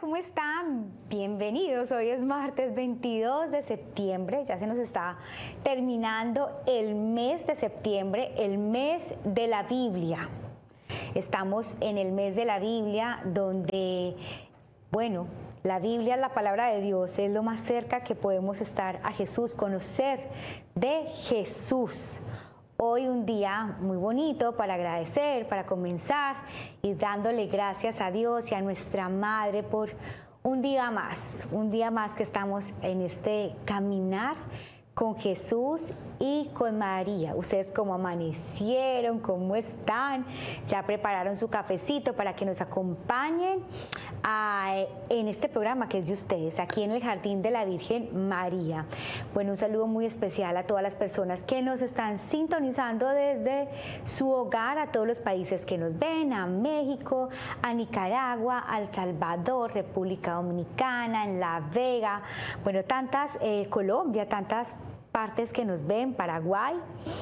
¿cómo están? Bienvenidos. Hoy es martes 22 de septiembre. Ya se nos está terminando el mes de septiembre, el mes de la Biblia. Estamos en el mes de la Biblia donde, bueno, la Biblia, la palabra de Dios, es lo más cerca que podemos estar a Jesús, conocer de Jesús. Hoy un día muy bonito para agradecer, para comenzar y dándole gracias a Dios y a nuestra Madre por un día más que estamos en este caminar con Jesús y con María. Ustedes cómo amanecieron, cómo están, ya prepararon su cafecito para que nos acompañen en este programa que es de ustedes, aquí en el Jardín de la Virgen María. Bueno, un saludo muy especial a todas las personas que nos están sintonizando desde su hogar, a todos los países que nos ven, a México, a Nicaragua, a El Salvador, República Dominicana, en La Vega, bueno, Colombia, tantas partes que nos ven, Paraguay.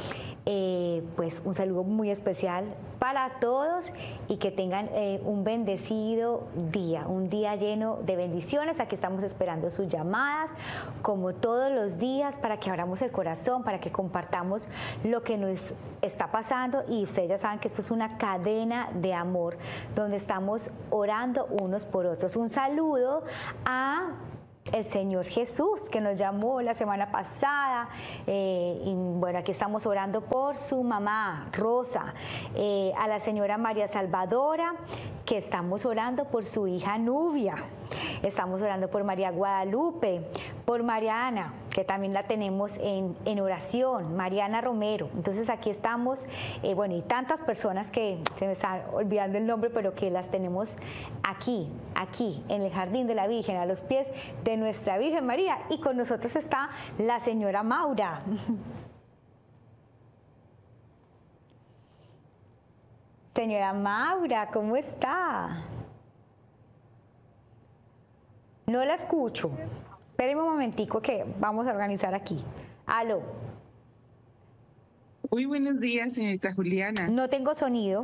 Pues un saludo muy especial para todos y que tengan un bendecido día, un día lleno de bendiciones. Aquí estamos esperando sus llamadas, como todos los días, para que abramos el corazón, para que compartamos lo que nos está pasando. Y ustedes ya saben que esto es una cadena de amor, donde estamos orando unos por otros. Un saludo a el Señor Jesús, que nos llamó la semana pasada, y bueno, aquí estamos orando por su mamá Rosa, a la señora María Salvadora, que estamos orando por su hija Nubia, estamos orando por María Guadalupe, por Mariana, que también la tenemos en oración, Mariana Romero. Entonces aquí estamos, bueno, y tantas personas que se me están olvidando el nombre, pero que las tenemos aquí en el Jardín de la Virgen, a los pies de nuestra Virgen María, y con nosotros está la señora Maura. Señora Maura, ¿cómo está? No la escucho. Espéreme un momentico que vamos a organizar aquí. Aló. Muy buenos días, señorita Juliana. No tengo sonido.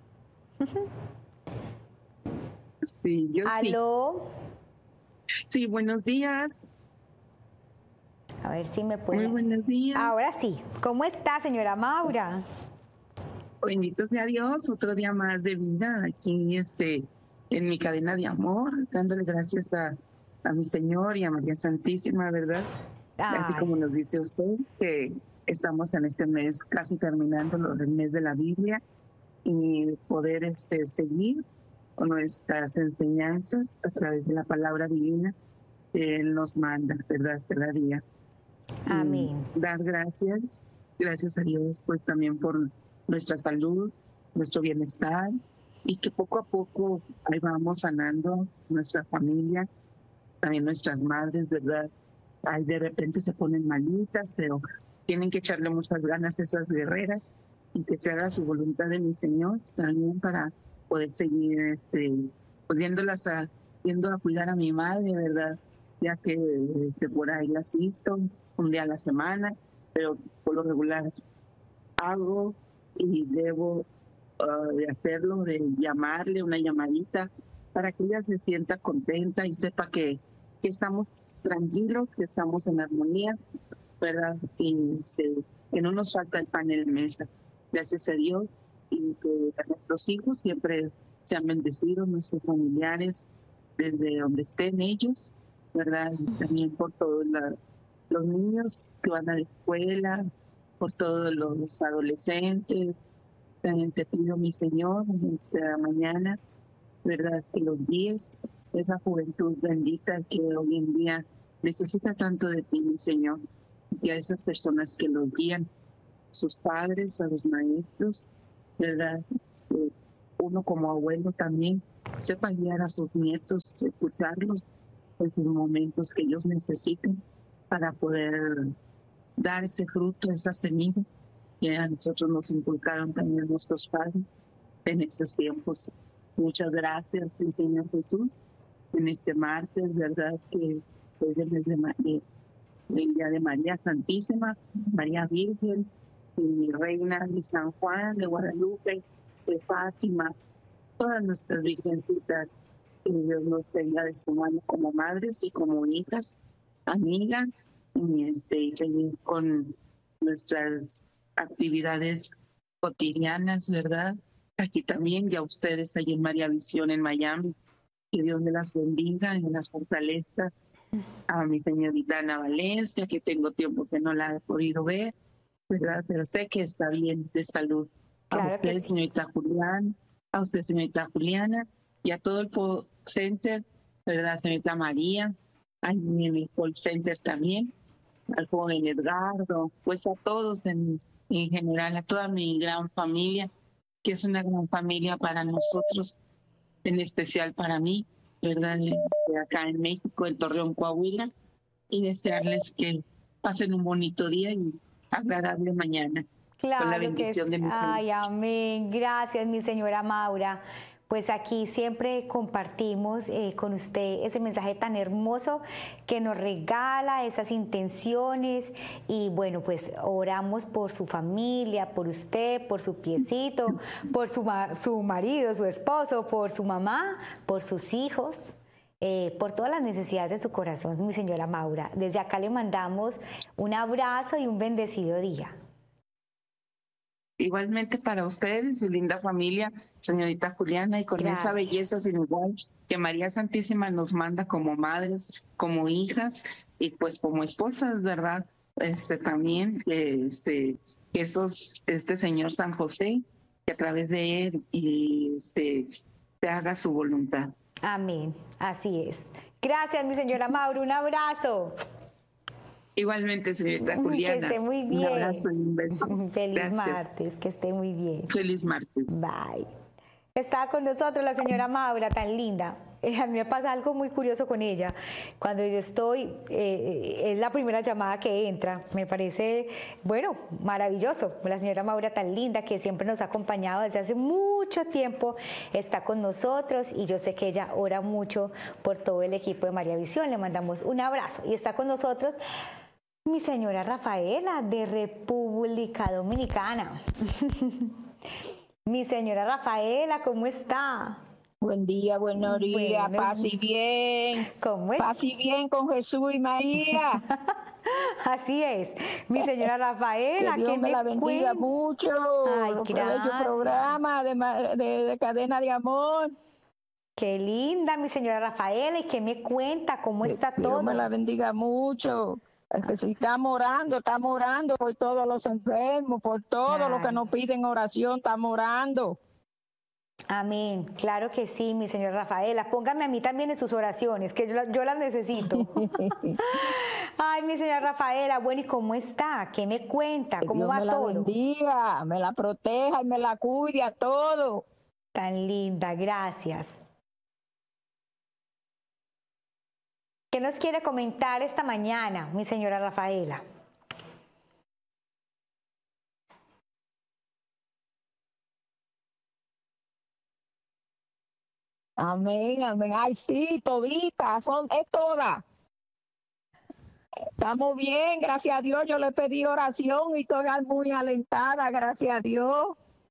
Sí, yo sí. Aló. Sí, buenos días. A ver si me puede. Muy buenos días. Ahora sí. ¿Cómo está, señora Maura? Bendito sea Dios, otro día más de vida aquí en mi cadena de amor, dándole gracias a mi Señor y a María Santísima, ¿verdad? Ay. Así como nos dice usted, que estamos en este mes casi terminando el mes de la Biblia y poder seguir con nuestras enseñanzas a través de la palabra divina que Él nos manda, ¿verdad? Cada día. Amén. Y dar gracias a Dios, pues también por nuestra salud, nuestro bienestar, y que poco a poco ahí vamos sanando nuestra familia, también nuestras madres, ¿verdad? Ahí de repente se ponen malitas, pero tienen que echarle muchas ganas a esas guerreras y que se haga su voluntad de mi Señor también para poder seguir yendo a cuidar a mi madre, ¿verdad? Ya que por ahí la asisto un día a la semana, pero por lo regular hago y debo de hacerlo, de llamarle una llamadita para que ella se sienta contenta y sepa que estamos tranquilos, que estamos en armonía, ¿verdad? Y que no nos falta el pan en la mesa. Gracias a Dios, y que nuestros hijos siempre sean bendecidos, nuestros familiares, desde donde estén ellos, ¿verdad? Y también por todos los niños que van a la escuela, por todos los adolescentes. También te pido, mi Señor, en esta mañana, ¿verdad? Que los guíes, esa juventud bendita que hoy en día necesita tanto de ti, mi Señor, y a esas personas que los guían, sus padres, a los maestros, ¿verdad? Uno como abuelo también sepa guiar a sus nietos, escucharlos en sus momentos que ellos necesiten para poder dar ese fruto, esa semilla que a nosotros nos inculcaron también nuestros padres en esos tiempos. Muchas gracias, Señor Jesús, en este martes, ¿verdad? Que hoy es el día de María Santísima, María Virgen, y Reina de San Juan, de Guadalupe, de Fátima, todas nuestras virgencitas que Dios nos tenga de su mano como madres y como hijas, amigas, y seguir con nuestras actividades cotidianas, ¿verdad? Aquí también, y a ustedes allí en María Visión en Miami. Que Dios me las bendiga y me las fortalezca. A mi señorita Ana Valencia, que tengo tiempo que no la he podido ver, ¿verdad? Pero sé que está bien de salud. Claro A usted, sí. señorita Julián, a usted, señorita Juliana, y a todo el call center, ¿verdad? Señorita María, a mi call center también, al joven Edgardo, pues a todos en general, a toda mi gran familia, que es una gran familia para nosotros, en especial para mí, ¿verdad? Acá en México, en Torreón, Coahuila, y desearles que pasen un bonito día y agradable mañana. Con la Claro que es. bendición de mi Señor. Ay, amén. Gracias, mi señora Maura. Pues aquí siempre compartimos con usted ese mensaje tan hermoso que nos regala, esas intenciones. Y bueno, pues oramos por su familia, por usted, por su piecito, por su marido, su esposo, por su mamá, por sus hijos. Por todas las necesidades de su corazón, mi señora Maura. Desde acá le mandamos un abrazo y un bendecido día. Igualmente para ustedes, su linda familia, señorita Juliana, y con esa belleza sin igual que María Santísima nos manda como madres, como hijas y pues como esposas, ¿verdad? También este señor San José, que a través de él te haga su voluntad. Amén, así es. Gracias, mi señora Mauro, un abrazo. Igualmente, señorita Juliana. Que esté muy bien. Un abrazo y un beso. Feliz Gracias. martes, que esté muy bien. Feliz martes. Bye. Está con nosotros la señora Maura, tan linda. A mí me pasa algo muy curioso con ella. Cuando yo estoy, es la primera llamada que entra. Me parece, bueno, maravilloso. La señora Maura tan linda que siempre nos ha acompañado desde hace mucho tiempo. Está con nosotros y yo sé que ella ora mucho por todo el equipo de María Visión. Le mandamos un abrazo. Y está con nosotros mi señora Rafaela de República Dominicana. Mi señora Rafaela, ¿cómo está? Buen día, buenos días, paz y bien. ¿Cómo es? Paz y bien con Jesús y María. Así es. Mi señora Rafaela, que Dios me la bendiga mucho. Ay, gracias. Programa de Cadena de Amor. Qué linda, mi señora Rafaela. ¿Y qué me cuenta? ¿Cómo está todo? Dios me la bendiga mucho. Es que si estamos orando por todos los enfermos, por todos los que nos piden oración, estamos orando. Amén, claro que sí, mi señora Rafaela. Póngame a mí también en sus oraciones, que yo las necesito. Ay, mi señora Rafaela, bueno, ¿y cómo está? ¿Qué me cuenta? ¿Cómo va todo? Dios me la bendiga, me la proteja y me la cuide a todo. Tan linda, gracias. ¿Qué nos quiere comentar esta mañana, mi señora Rafaela? Amén, amén. Ay, sí, toditas, es todas. Estamos bien, gracias a Dios. Yo le pedí oración y estoy muy alentada, gracias a Dios.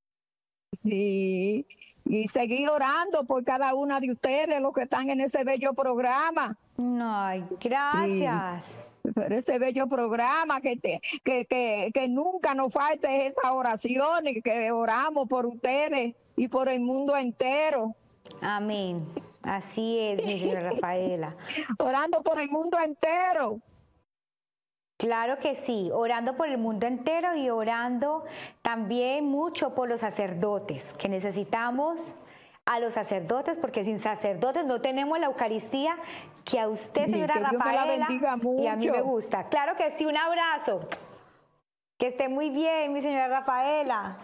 Sí, y seguir orando por cada una de ustedes, los que están en ese bello programa. Ay, gracias. Sí, por ese bello programa, que nunca nos falte esa oración y que oramos por ustedes y por el mundo entero. Amén. Así es, mi señora Rafaela. Orando por el mundo entero. Claro que sí, orando por el mundo entero y orando también mucho por los sacerdotes, que necesitamos a los sacerdotes, porque sin sacerdotes no tenemos la Eucaristía que a usted, señora Rafaela, y a mí me gusta. Claro que sí, un abrazo. Que esté muy bien, mi señora Rafaela.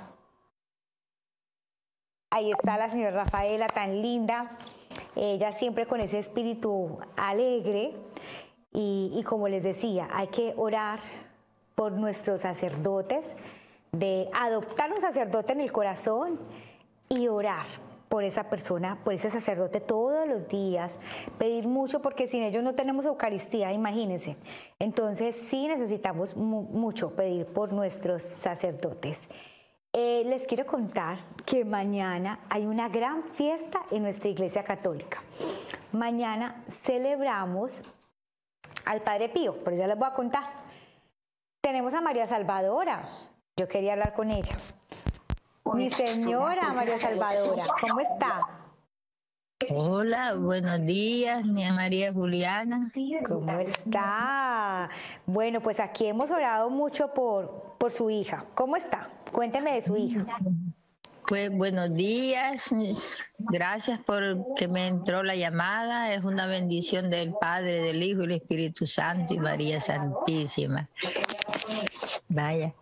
Ahí está la señora Rafaela, tan linda. Ella siempre con ese espíritu alegre. Y como les decía, hay que orar por nuestros sacerdotes, de adoptar un sacerdote en el corazón y orar por esa persona, por ese sacerdote todos los días, pedir mucho porque sin ellos no tenemos Eucaristía, imagínense. Entonces sí necesitamos mucho pedir por nuestros sacerdotes. Les quiero contar que mañana hay una gran fiesta en nuestra Iglesia Católica. mañana celebramos al Padre Pío, pero ya les voy a contar. Tenemos a María Salvadora. Yo quería hablar con ella. Mi señora María Salvadora, ¿cómo está? Hola, buenos días, mi María Juliana. ¿Cómo está? Bueno, pues aquí hemos orado mucho por su hija. ¿Cómo está? Cuénteme de su hija. Pues buenos días, gracias por que me entró la llamada. Es una bendición del Padre, del Hijo y del Espíritu Santo y María Santísima. Vaya,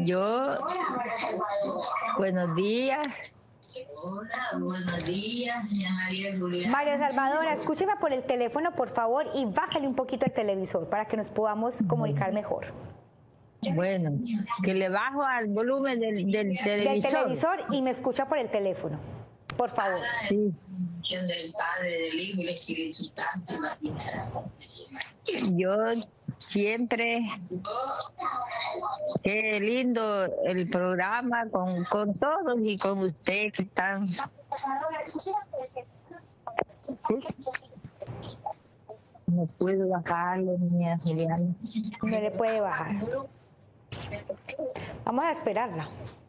buenos días. Hola, buenos días, mi María Juliana. María Salvadora, escúcheme por el teléfono, por favor, y bájale un poquito el televisor para que nos podamos comunicar mejor. Bueno, que le bajo al volumen del televisor. Del televisor y me escucha por el teléfono, por favor. Sí. Del Padre, del Hijo y del Espíritu Santo. Yo siempre, qué lindo el programa con todos y con usted que están. ¿Sí? No puedo bajarle, niña Juliana. No le puede bajar. Vamos a esperarla.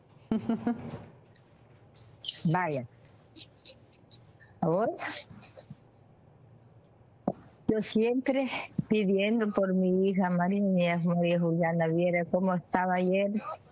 Vaya. Ahora, yo siempre pidiendo por mi hija María Juliana, viera cómo estaba ayer